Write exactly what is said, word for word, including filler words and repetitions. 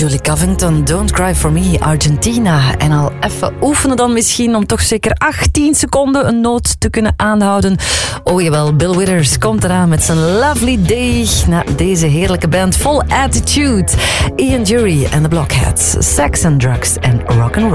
Julie Covington, Don't Cry For Me, Argentina. En al even oefenen dan misschien om toch zeker achttien seconden een noot te kunnen aanhouden. Oh jawel, Bill Withers komt eraan met zijn Lovely Day. Na deze heerlijke band vol attitude. Ian Dury en The Blockheads, Sex and Drugs en Rock'n'Roll.